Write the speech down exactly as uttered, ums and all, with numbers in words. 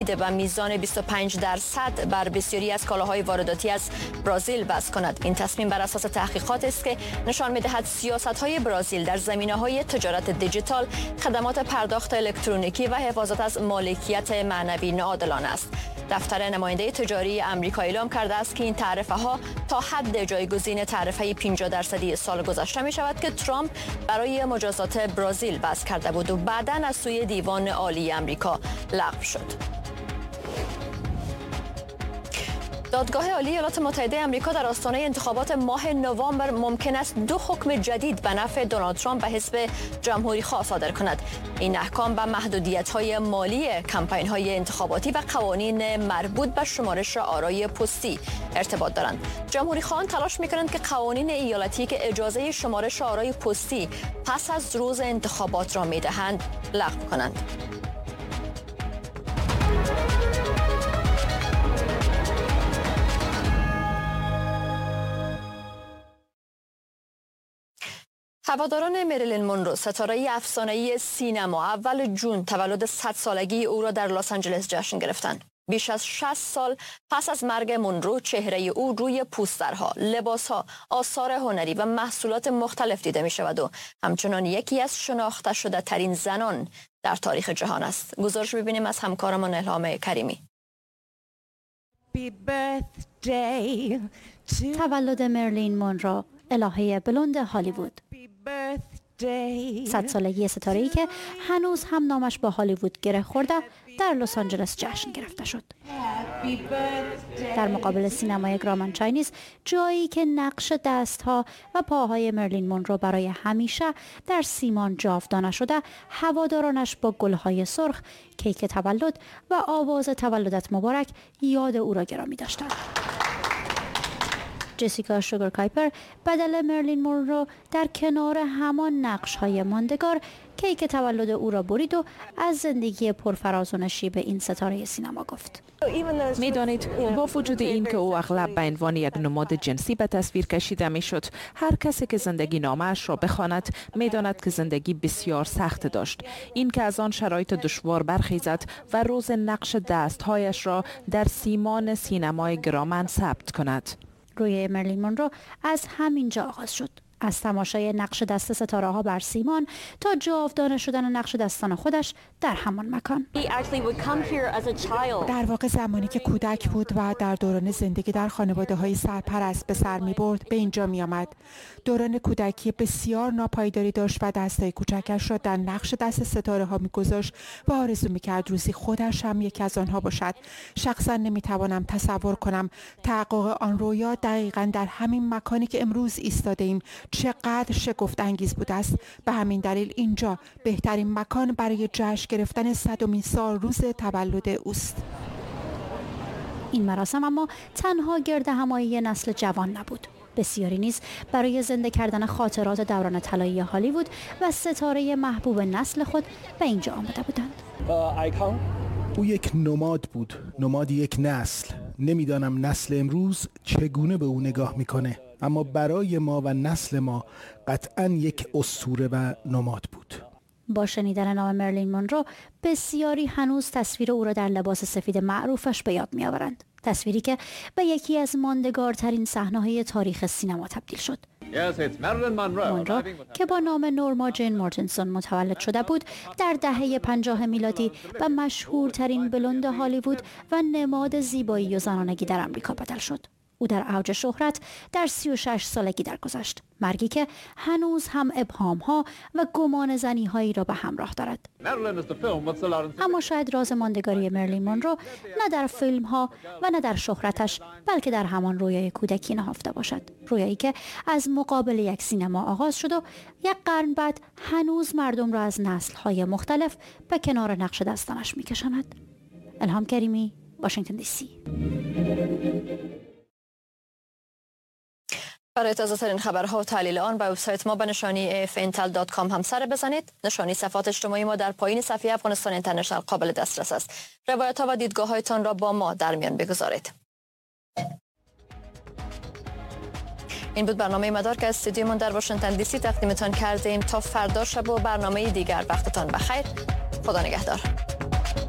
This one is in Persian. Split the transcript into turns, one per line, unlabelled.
جدید و میزان بیست و پنج درصد بر بسیاری از کالاهای وارداتی از برزیل وضع کند. این تصمیم بر اساس تحقیقات است که نشان می‌دهد سیاست‌های برزیل در زمینه‌های تجارت دیجیتال، خدمات پرداخت الکترونیکی و حفاظت از مالکیت معنوی ناعادلانه است. دفتر نماینده تجاری آمریکا اعلام کرده است که این تعرفه‌ها تا حد جایگزین تعرفه پنجاه درصدی سال گذشته می شود که ترامپ برای مجازات برزیل وضع کرده بود و بعداً از سوی دیوان عالی آمریکا لغو شد. دادگاه عالی ایالات متحده آمریکا در آستانه انتخابات ماه نوامبر ممکن است دو حکم جدید به نفع دونالد ترامپ و حزب جمهوری خواه صادر کند. این احکام به محدودیت‌های مالی کمپین‌های انتخاباتی و قوانین مربوط به شمارش آرای پستی ارتباط دارند. جمهوری خواهان تلاش می‌کنند که قوانین ایالتی که اجازه شمارش آرای پستی پس از روز انتخابات را می‌دهند لغو کنند. هواداران مریلین مونرو، ستاره افسانه‌ای سینما، اول جون تولد صد سالگی او را در لس آنجلس جشن گرفتند. بیش از شصت سال پس از مرگ مونرو، چهره او روی پوسترها، لباسها، آثار هنری و محصولات مختلف دیده می شود و همچنان یکی از شناخته شده ترین زنان در تاریخ جهان است. گزارش ببینیم از همکارمان الهام کریمی.
تولد مریلین مونرو، الهه بلوند هالیوود. صد سالگی ستاره‌ای که هنوز هم نامش با هالیوود گره خورده در لس آنجلس جشن گرفته شد. در مقابل سینمای گرامان چاینیز، جایی که نقش دستها و پاهای مریلین مونرو برای همیشه در سیمان جاودانه شده، هوادارانش با گلهای سرخ، کیک تولد و آواز تولدت مبارک یاد او را گرامی داشتند. جسیکا شوگر کایپر بدل مریلین مونرو در کنار همان نقش‌های ماندگار کیک تولد او را برید و از زندگی پرفراز و نشیب این ستاره سینما گفت.
می‌دانید با وجود این که او اغلب به عنوان یک نماد جنسی به تصویر کشیده می‌شد، هر کسی که زندگی نامه‌اش را بخواند می‌داند که زندگی بسیار سخت داشت. این که از آن شرایط دشوار برخیزد و روز نقش دست‌هایش را در سیمان سینمای گرامان ثبت کند.
روی مریلین مونرو از همینجا آغاز شد. از تماشای نقش دست ستاره ها بر سیمان تا جاودانه شدن نقش دستان خودش در همان مکان.
در واقع زمانی که کودک بود و در دوران زندگی در خانواده های سرپرست به سر می برد به اینجا می آمد. دوران کودکی بسیار ناپایداری داشت و دستای کوچکش را در نقش دست ستاره ها می گذاشت و آرزو می کرد روزی خودش هم یکی از آنها باشد. شخصا نمی توانم تصور کنم تحقق آن رویا دقیقاً در همین مکانی که امروز ایستاده ایم چقدر شگفت انگیز بوده است. به همین دلیل اینجا بهترین مکان برای جشن گرفتن صدمین سال روز تولد اوست.
این مراسم اما تنها گرد همایی نسل جوان نبود. بسیاری نیز برای زنده کردن خاطرات دوران طلایی هالیوود و ستاره محبوب نسل خود به اینجا آمده بودند.
او یک نماد بود، نماد یک نسل. نمیدانم نسل امروز چگونه به او نگاه میکنه، اما برای ما و نسل ما قطعاً یک اسطوره و نماد بود.
با شنیدن نام مریلین مونرو، بسیاری هنوز تصویر او را در لباس سفید معروفش به یاد می‌آورند. تصویری که به یکی از ماندگارترین صحنه‌های تاریخ سینما تبدیل شد. مونرو که با نام نورما جین مارتینسون متولد شده بود، در دهه پنجاه میلادی به مشهورترین بلوند هالیوود و نماد زیبایی و زنانگی در آمریکا بدل شد. او در اوج شهرت در سی و شش سالگی درگذشت، مرگی که هنوز هم ابهام‌ها و گمان زنی‌هایی را به همراه دارد. اما شاید راز ماندگاری مریلین مونرو نه در فیلم‌ها و نه در شهرتش، بلکه در همان رویای کودکی نهفته باشد. رویایی که از مقابل یک سینما آغاز شد و یک قرن بعد هنوز مردم را از نسل‌های مختلف به کنار نقش دستانش می‌کشاند. الهام کریمی، واشنگتن دی سی.
برای تازه ترین خبرها و تحلیل آن به وبسایت ما به نشانی اف انتل دات کام هم سر بزنید. نشانی صفحات اجتماعی ما در پایین صفحه افغانستان اینترنشنال قابل دسترس است. روایت ها و دیدگاه هایتان را با ما در میان بگذارید. این بود برنامه مدار که از استودیومون در واشنگتن دی سی تقدیمتان کردیم. تا فردا شب و برنامه دیگر، وقتتان بخیر. خدا نگهدار.